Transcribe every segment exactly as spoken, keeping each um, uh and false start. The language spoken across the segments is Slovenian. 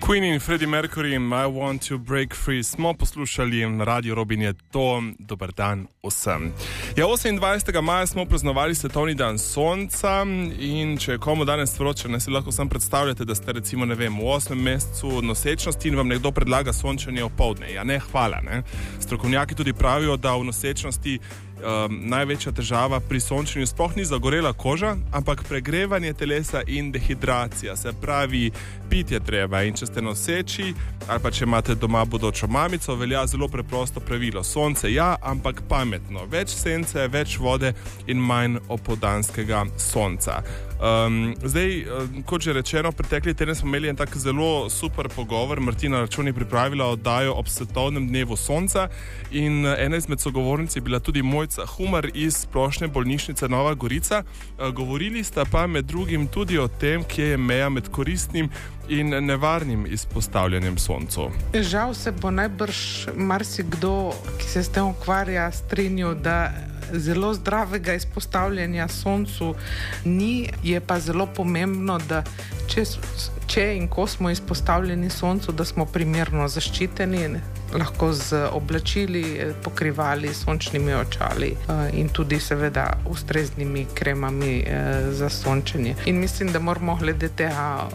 Queen in Freddie Mercury, I Want to Break Free smo poslušali na Radio Robin, je to. Dober dan vsem. Ja, osemindvajsetega maja smo praznovali svetovni dan sonca in če je komu danes vroče, ne si lahko sam predstavljate, da ste recimo, ne vem, v osmem mesecu nosečnosti in vam nekdo predlaga sončenje opoldne. Ja, ne, hvala, ne. Strokovnjaki tudi pravijo, da v nosečnosti Um, največja težava pri sončenju sploh ni zagorela koža, ampak pregrevanje telesa in dehidracija, se pravi pitje treba. In če ste noseči ali pa če imate doma bodočo mamico, velja zelo preprosto pravilo. Sonce ja, ampak pametno. Več sence, več vode in manj opoldanskega sonca. Um, zdaj, kot že rečeno, pretekli teden smo imeli en tak zelo super pogovor. Martina Račun je pripravila oddajo ob svetovnem dnevu sonca in ena izmed sogovornic je bila tudi Mojca Humar iz Splošne bolnišnice Nova Gorica. Govorili sta pa med drugim tudi o tem, kje je meja med koristnim in nevarnim izpostavljanjem soncu. Žal se bo najbrž marsikdo, ki se s tem ukvarja, strinjal, da zelo zdravega izpostavljanja soncu ni, je pa zelo pomembno, da če, če in ko smo izpostavljeni soncu, da smo primerno zaščiteni, lahko z oblačili, pokrivali, sončnimi očali in tudi seveda ustreznimi kremami za sončenje. In mislim, da moramo glede tega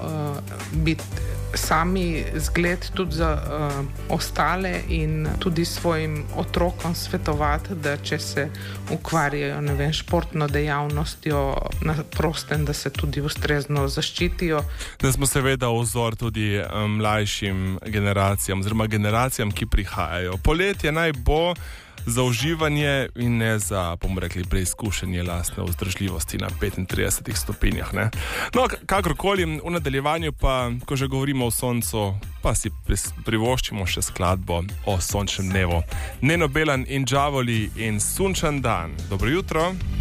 biti sami zgled tudi za uh, ostale in tudi svojim otrokom svetovati, da če se ukvarjajo, ne vem, športno dejavnostjo na prostem, da se tudi ustrezno zaščitijo. Da smo seveda vzor tudi um, mlajšim generacijam, oziroma generacijam, ki prihajajo. Poletje naj bo za uživanje in ne za, bomo rekli, preizkušanje lastne vzdržljivosti na petintridesetih stopinjah, ne? No, kakorkoli, v nadaljevanju pa, ko že govorimo o soncu, pa si privoščimo še skladbo o sončnem dnevu. Neno Belan in Džavoli in Sunčan dan. Dobro jutro.